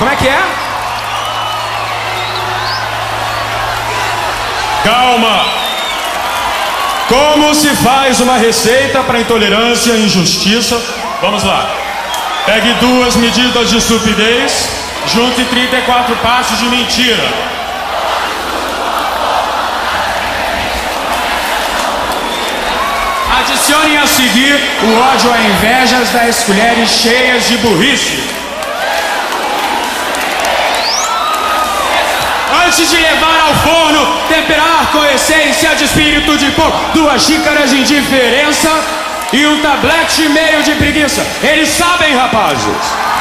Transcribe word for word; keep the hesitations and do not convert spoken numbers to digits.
Como é que é? Calma! Como se faz uma receita para intolerância e injustiça? Vamos lá. Pegue duas medidas de estupidez, junte trinta e quatro passos de mentira. Adicione a seguir o ódio a invejas das colheres cheias de burrice. Antes de levar ao forno, temperar com essência de espírito de fogo, duas xícaras de indiferença e um tablete e meio de preguiça. Eles sabem, rapazes.